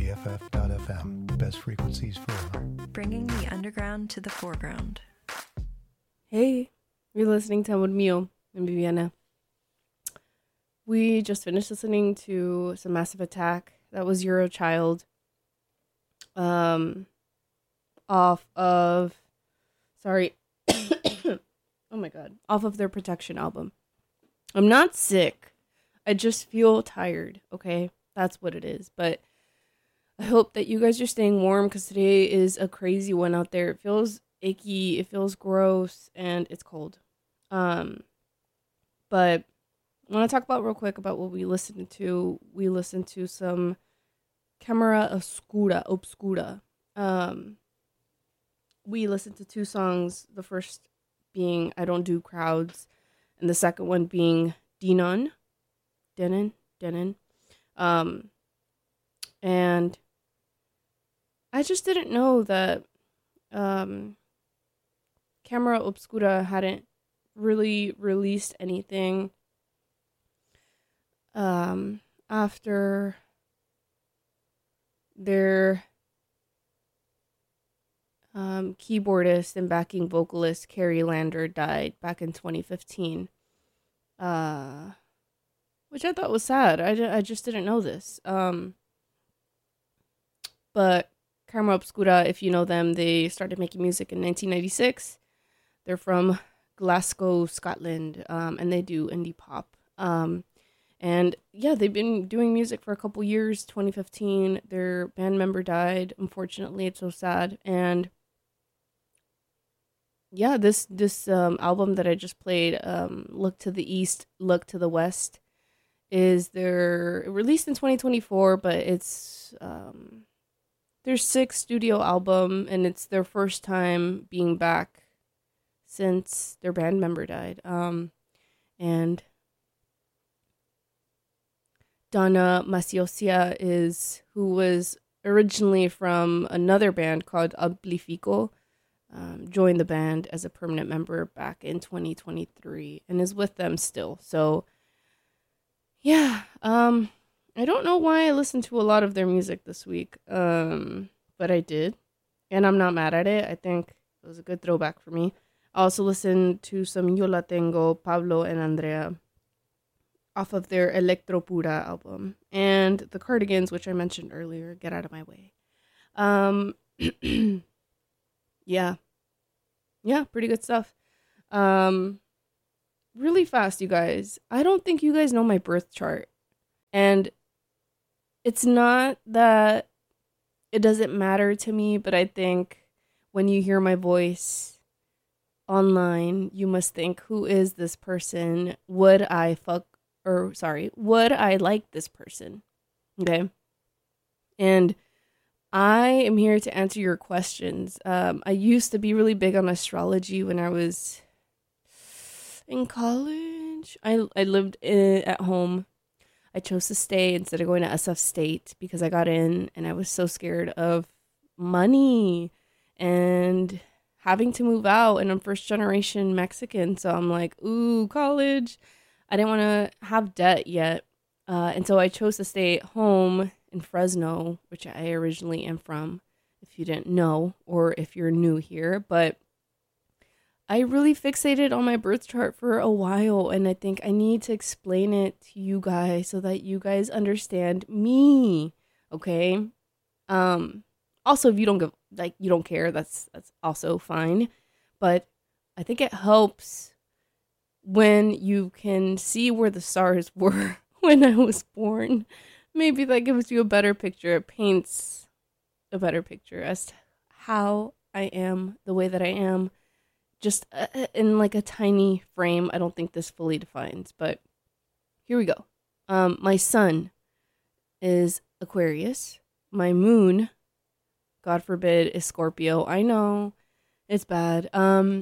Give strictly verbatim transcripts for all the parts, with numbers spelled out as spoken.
B F F dot F M, best frequencies for bringing the underground to the foreground. Hey, you're listening to Amor Mío and Viviana. We just finished listening to some Massive Attack. That was Eurochild. Um, off of, sorry, oh my god, off of their Protection album. I'm not sick. I just feel tired, okay? That's what it is. But I hope that you guys are staying warm because today is a crazy one out there. It feels icky, it feels gross, and it's cold. Um, but I want to talk about real quick about what we listened to. We listened to some Camera Oscura, Obscura. Um, we listened to two songs. The first being I Don't Do Crowds, and the second one being Denon. Denon? Denon. Um, and I just didn't know that um, Camera Obscura hadn't really released anything um, after their um, keyboardist and backing vocalist Carrie Lander died back in twenty fifteen. Uh, which I thought was sad. I, I just didn't know this. Um, but Camera Obscura, if you know them, they started making music in nineteen ninety-six. They're from Glasgow, Scotland, um, and they do indie pop. Um, and yeah, they've been doing music for a couple years. twenty fifteen, their band member died. Unfortunately, it's so sad. And yeah, this this um, album that I just played, um, Look to the East, Look to the West, is their released in twenty twenty-four, but it's um, their sixth studio album, and it's their first time being back since their band member died. Um, and Donna Maciocia is who was originally from another band called Amplifico, um, joined the band as a permanent member back in twenty twenty-three and is with them still. So yeah, um, I don't know why I listened to a lot of their music this week, um, but I did, and I'm not mad at it. I think it was a good throwback for me. I also listened to some Yo La Tengo, Pablo and Andrea, off of their Electro Pura album, and the Cardigans, which I mentioned earlier, Get Out of My Way. Um, yeah, yeah, pretty good stuff. Um, really fast, you guys. I don't think you guys know my birth chart, and it's not that it doesn't matter to me, but I think when you hear my voice online, you must think, who is this person? Would I fuck, or sorry, would I like this person? Okay. And I am here to answer your questions. Um, I used to be really big on astrology when I was in college. I, I lived in, at home. I chose to stay instead of going to S F State because I got in and I was so scared of money and having to move out, and I'm first generation Mexican, so I'm like, ooh, college. I didn't want to have debt yet, uh, and so I chose to stay at home in Fresno, which I originally am from, if you didn't know, or if you're new here, but I really fixated on my birth chart for a while, and I think I need to explain it to you guys so that you guys understand me, okay? Um, also, if you don't give, like, you don't care, that's that's also fine, but I think it helps when you can see where the stars were when I was born. Maybe that gives you a better picture. It paints a better picture as to how I am the way that I am, just uh, in like a tiny frame. I don't think this fully defines, but here we go. Um, my sun is Aquarius. My moon, God forbid, is Scorpio. I know, it's bad. Um,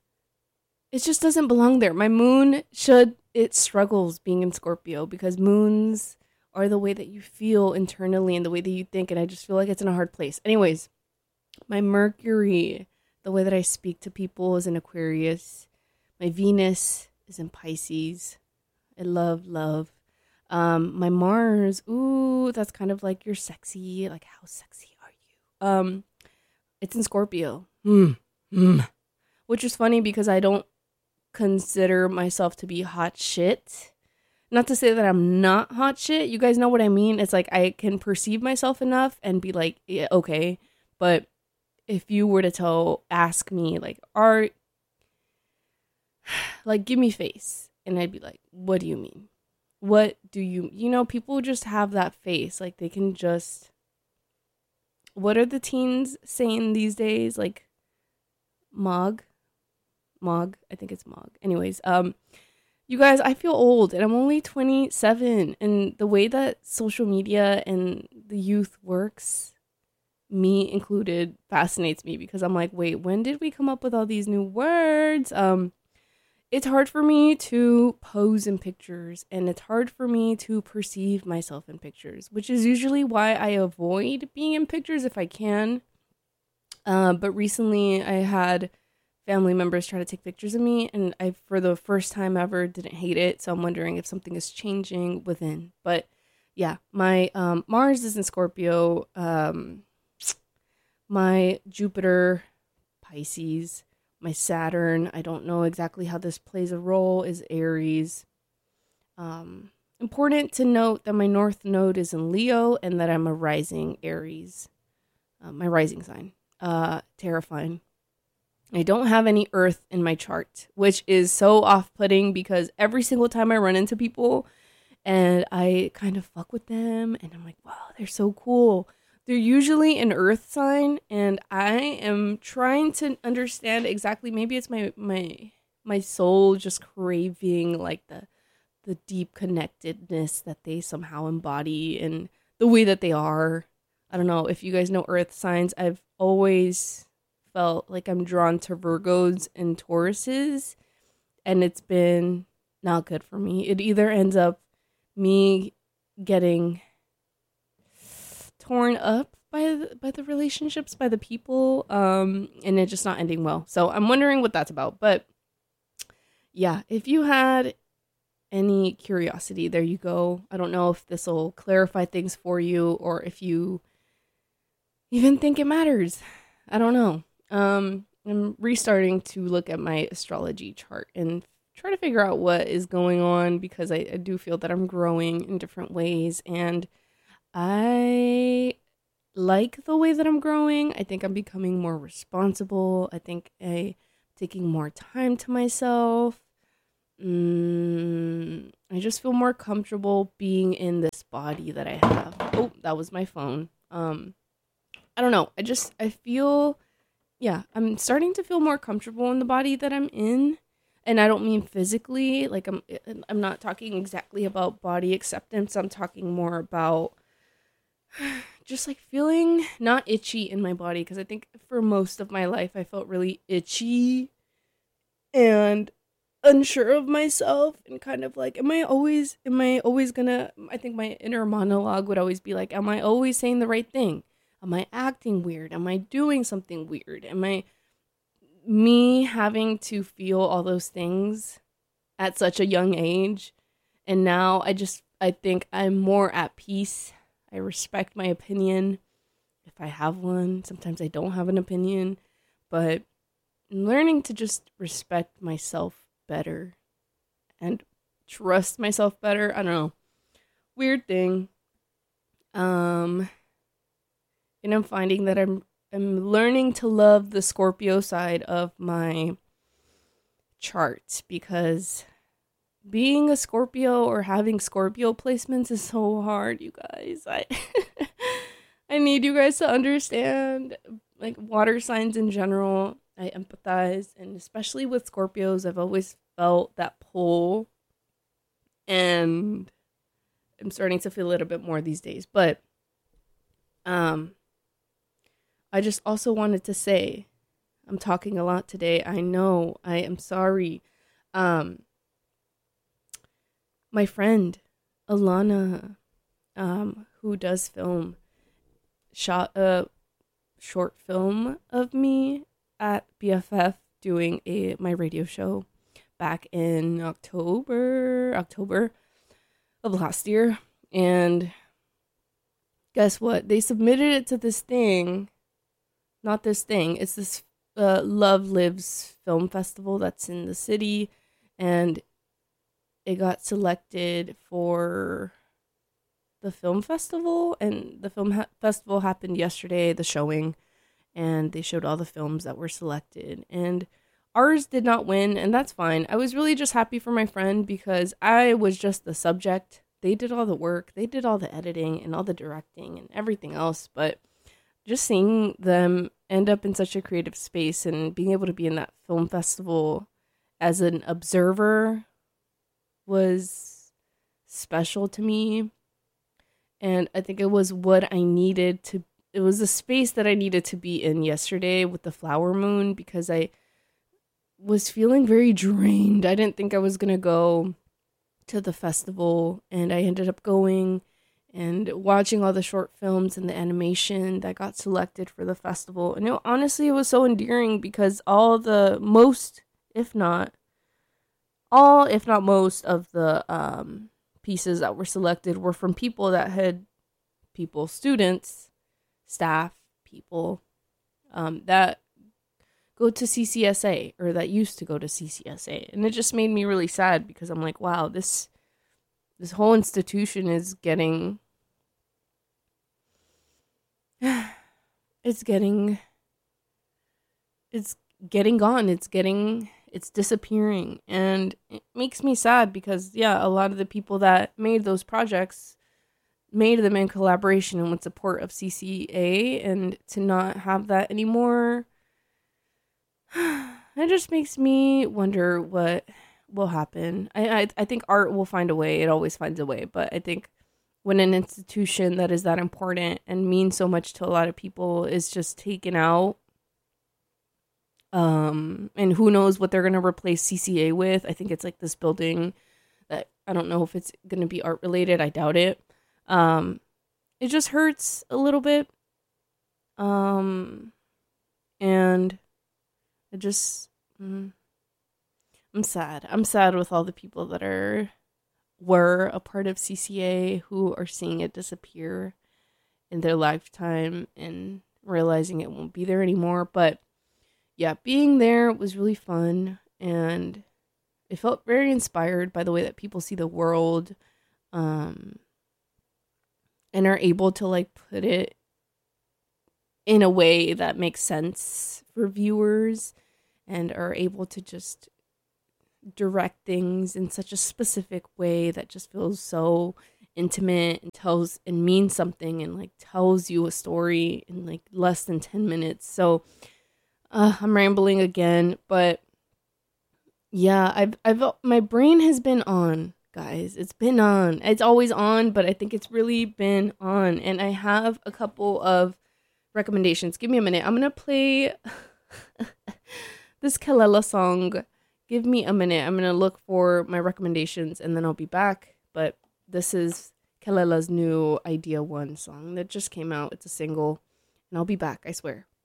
it just doesn't belong there. My moon should, it struggles being in Scorpio because moons are the way that you feel internally and the way that you think, and I just feel like it's in a hard place. Anyways, my Mercury, the way that I speak to people, is in Aquarius. My Venus is in Pisces. I love, love. Um, my Mars, ooh, that's kind of like you're sexy. Like, how sexy are you? Um, it's in Scorpio. Mm. Mm. Which is funny because I don't consider myself to be hot shit. Not to say that I'm not hot shit. You guys know what I mean? It's like I can perceive myself enough and be like, yeah, okay. But if you were to tell, ask me, like, are, like, give me face. And I'd be like, what do you mean? What do you, you know, people just have that face. Like, they can just, what are the teens saying these days? Like, Mog? Mog? I think it's Mog. Anyways, um, you guys, I feel old and I'm only twenty-seven. And the way that social media and the youth works, me included, fascinates me because I'm like, wait, when did we come up with all these new words? Um, it's hard for me to pose in pictures and it's hard for me to perceive myself in pictures, which is usually why I avoid being in pictures if I can. Uh, but recently I had family members try to take pictures of me and I, for the first time ever, didn't hate it. So I'm wondering if something is changing within. But yeah, my um, Mars is in Scorpio. Um, my Jupiter, Pisces. My Saturn, I don't know exactly how this plays a role, is Aries. Um, important to note that my North Node is in Leo and that I'm a rising Aries. Uh, my rising sign. Uh, terrifying. I don't have any Earth in my chart, which is so off-putting because every single time I run into people and I kind of fuck with them and I'm like, wow, they're so cool. They're usually an earth sign, and I am trying to understand exactly, maybe it's my my my soul just craving like the the deep connectedness that they somehow embody and the way that they are. I don't know if you guys know earth signs. I've always felt like I'm drawn to Virgos and Tauruses, and it's been not good for me. It either ends up me getting torn up by the, by the relationships, by the people, um, and it just not ending well. So I'm wondering what that's about. But yeah, if you had any curiosity, there you go. I don't know if this will clarify things for you or if you even think it matters. I don't know. Um, I'm restarting to look at my astrology chart and try to figure out what is going on because I, I do feel that I'm growing in different ways and I like the way that I'm growing. I think I'm becoming more responsible. I think I'm taking more time to myself. Mm, I just feel more comfortable being in this body that I have. Oh, that was my phone. Um, I don't know. I just, I feel, yeah, I'm starting to feel more comfortable in the body that I'm in. And I don't mean physically. Like, I'm, I'm not talking exactly about body acceptance. I'm talking more about just like feeling not itchy in my body, because I think for most of my life I felt really itchy and unsure of myself and kind of like, am I always am I always gonna I think my inner monologue would always be like, am I always saying the right thing? Am I acting weird? Am I doing something weird? Am I me having to feel all those things at such a young age? And now I just I think I'm more at peace. I respect my opinion if I have one. Sometimes I don't have an opinion, but I'm learning to just respect myself better and trust myself better. I don't know. Weird thing. Um, and I'm finding that I'm I'm learning to love the Scorpio side of my chart because being a Scorpio or having Scorpio placements is so hard, you guys. I I need you guys to understand, like, water signs in general. I empathize, and especially with Scorpios, I've always felt that pull, and I'm starting to feel it a bit more these days. But um, I just also wanted to say, I'm talking a lot today. I know. I am sorry. Um. My friend, Alana, um, who does film, shot a short film of me at B F F doing a my radio show back in October, October. of last year. And guess what? They submitted it to this thing. Not this thing. It's this uh, Love Lives Film Festival that's in the city. And it got selected for the film festival. And the film ha- festival happened yesterday, the showing. And they showed all the films that were selected. And ours did not win, and that's fine. I was really just happy for my friend because I was just the subject. They did all the work. They did all the editing and all the directing and everything else. But just seeing them end up in such a creative space and being able to be in that film festival as an observer was special to me. And I think it was what I needed to, it was a space that I needed to be in yesterday with the flower moon, because I was feeling very drained. I didn't think I was going to go to the festival, and I ended up going and watching all the short films and the animation that got selected for the festival. And it, honestly, it was so endearing because all the most, if not all, if not most of the um, pieces that were selected were from people that had, people, students, staff, people um, that go to C C S A or that used to go to C C S A. And it just made me really sad because I'm like, wow, this this whole institution is getting it's getting it's getting gone. It's getting it's disappearing. And it makes me sad because yeah, a lot of the people that made those projects made them in collaboration and with support of C C A, and to not have that anymore, it just makes me wonder what will happen. I, I I think art will find a way. It always finds a way. But I think when an institution that is that important and means so much to a lot of people is just taken out, um, and who knows what they're going to replace C C A with. I think it's like this building that I don't know if it's going to be art related. I doubt it. Um, it just hurts a little bit. Um, and it just, mm, I'm sad. I'm sad with all the people that are, were a part of C C A who are seeing it disappear in their lifetime and realizing it won't be there anymore. But yeah, being there was really fun, and it felt very inspired by the way that people see the world, um, and are able to like put it in a way that makes sense for viewers, and are able to just direct things in such a specific way that just feels so intimate and tells and means something and like tells you a story in like less than ten minutes. So uh, I'm rambling again, but yeah, I've I've my brain has been on, guys. It's been on. It's always on, but I think it's really been on. And I have a couple of recommendations. Give me a minute. I'm gonna play this Kelela song. Give me a minute. I'm gonna look for my recommendations and then I'll be back. But this is Kelela's new Idea One song that just came out. It's a single, and I'll be back, I swear.